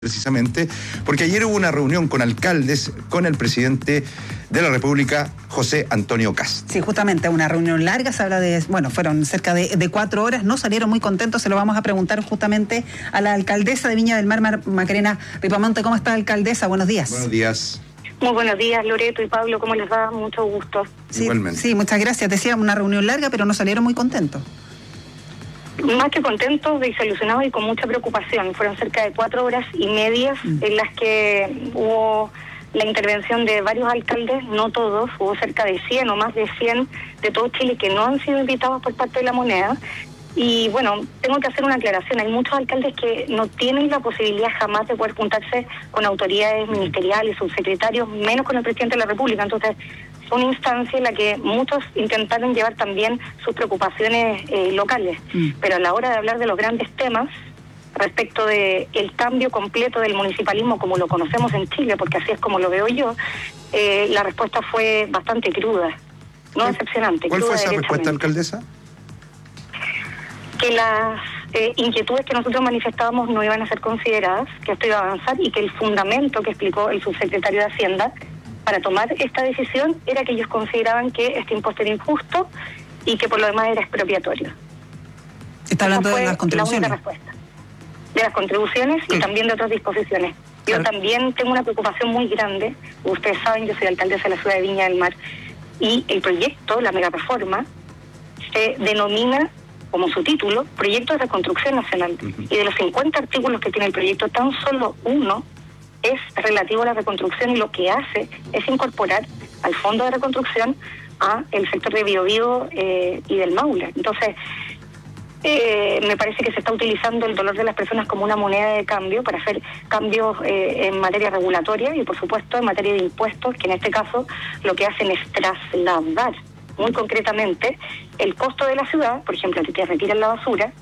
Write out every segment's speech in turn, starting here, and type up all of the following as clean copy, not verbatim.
Precisamente porque ayer hubo una reunión con alcaldes con el presidente de la República, José Antonio Kast. Sí, justamente una reunión larga, se habla de, fueron cerca de 4 horas, no salieron muy contentos, se lo vamos a preguntar justamente a la alcaldesa de Viña del Mar, Macarena Ripamonte. ¿Cómo está, alcaldesa? Buenos días. Buenos días. Muy buenos días, Loreto y Pablo, ¿cómo les va? Mucho gusto. Sí, igualmente. Sí, muchas gracias. Decía una reunión larga, pero no salieron muy contentos. Más que contentos, desilusionados y con mucha preocupación. Fueron cerca de 4 horas y media en las que hubo la intervención de varios alcaldes, no todos, hubo cerca de 100 o más de 100 de todo Chile que no han sido invitados por parte de la moneda. Y bueno, tengo que hacer una aclaración, hay muchos alcaldes que no tienen la posibilidad jamás de poder juntarse con autoridades ministeriales, subsecretarios, menos con el presidente de la República. Entonces, fue una instancia en la que muchos intentaron llevar también sus preocupaciones locales, pero a la hora de hablar de los grandes temas, respecto de el cambio completo del municipalismo como lo conocemos en Chile, porque así es como lo veo yo, la respuesta fue bastante cruda, no decepcionante. ¿Cuál fue esa respuesta, alcaldesa? Que las inquietudes que nosotros manifestábamos no iban a ser consideradas, que esto iba a avanzar y que el fundamento que explicó el subsecretario de Hacienda para tomar esta decisión era que ellos consideraban que este impuesto era injusto y que por lo demás era expropiatorio. ¿Está hablando de las contribuciones? La única respuesta. De las contribuciones y también de otras disposiciones. Yo también tengo una preocupación muy grande. Ustedes saben, yo soy alcaldesa de la ciudad de Viña del Mar y el proyecto, la megareforma, se denomina como su título, Proyecto de Reconstrucción Nacional. Y de los 50 artículos que tiene el proyecto, tan solo uno es relativo a la reconstrucción y lo que hace es incorporar al Fondo de Reconstrucción a el sector de Biobío y del Maule. Entonces, me parece que se está utilizando el dolor de las personas como una moneda de cambio para hacer cambios en materia regulatoria y, por supuesto, en materia de impuestos, que en este caso lo que hacen es trasladar muy concretamente el costo de la ciudad. Por ejemplo, si te retiran la basura,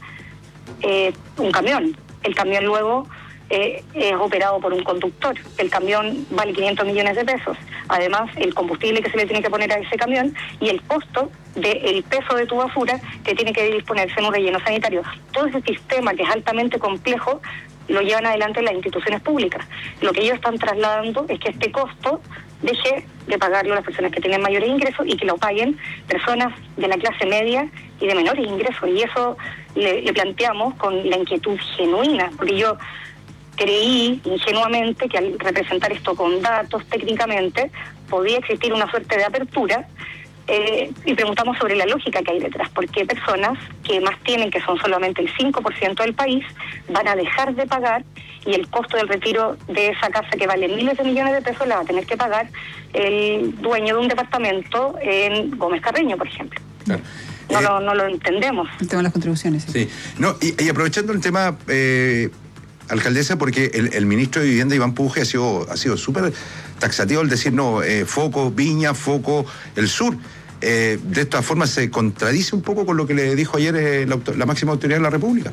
un camión. El camión luego es operado por un conductor. El camión vale 500 millones de pesos. Además, el combustible que se le tiene que poner a ese camión y el costo del peso de tu basura que tiene que disponerse en un relleno sanitario. Todo ese sistema que es altamente complejo lo llevan adelante las instituciones públicas. Lo que ellos están trasladando es que este costo deje de pagarlo las personas que tienen mayores ingresos y que lo paguen personas de la clase media y de menores ingresos. Y eso le planteamos con la inquietud genuina, porque yo creí ingenuamente que al representar esto con datos técnicamente podía existir una suerte de apertura y preguntamos sobre la lógica que hay detrás, porque personas que más tienen, que son solamente el 5% del país, van a dejar de pagar y el costo del retiro de esa casa que vale miles de millones de pesos la va a tener que pagar el dueño de un departamento en Gómez Carreño, por ejemplo. Claro. No lo entendemos. El tema de las contribuciones. Sí. No, y aprovechando el tema, alcaldesa, porque el ministro de Vivienda, Iván Puje, ha sido súper taxativo al decir, foco Viña, foco el sur. De esta forma se contradice un poco con lo que le dijo ayer la máxima autoridad de la República.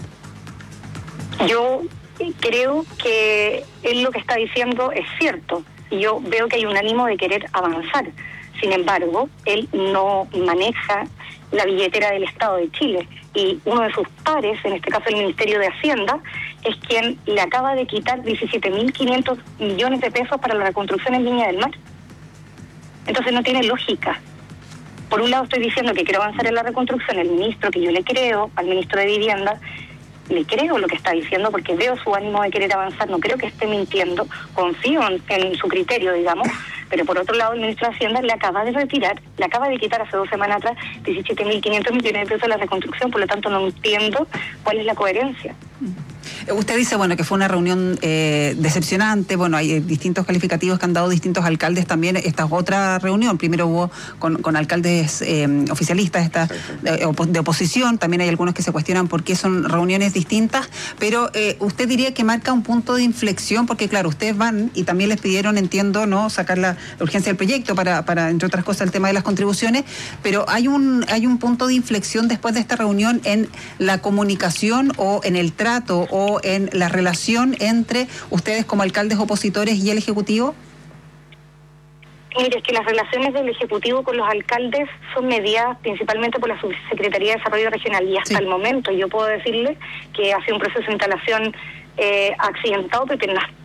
Yo creo que él lo que está diciendo es cierto, y yo veo que hay un ánimo de querer avanzar. Sin embargo, él no maneja la billetera del Estado de Chile, y uno de sus pares, en este caso el Ministerio de Hacienda, es quien le acaba de quitar 17.500 millones de pesos para la reconstrucción en Viña del Mar. Entonces no tiene lógica. Por un lado estoy diciendo que quiero avanzar en la reconstrucción, el ministro, que yo le creo, al ministro de Vivienda, le creo lo que está diciendo porque veo su ánimo de querer avanzar, no creo que esté mintiendo, confío en su criterio, digamos, pero por otro lado el ministro de Hacienda le acaba de quitar hace 2 semanas atrás 17.500 millones de pesos a la reconstrucción, por lo tanto no entiendo cuál es la coherencia. Usted dice, que fue una reunión decepcionante, hay distintos calificativos que han dado distintos alcaldes también. Esta es otra reunión, primero hubo con alcaldes oficialistas de oposición, también hay algunos que se cuestionan por qué son reuniones distintas, pero usted diría que marca un punto de inflexión, porque claro, ustedes van y también les pidieron, entiendo, sacar la urgencia del proyecto para, entre otras cosas, el tema de las contribuciones, pero hay un punto de inflexión después de esta reunión en la comunicación o en el trato o en la relación entre ustedes como alcaldes opositores y el Ejecutivo? Mire, es que las relaciones del Ejecutivo con los alcaldes son mediadas principalmente por la Subsecretaría de Desarrollo Regional y hasta el momento yo puedo decirle que ha sido un proceso de instalación accidentado Pepe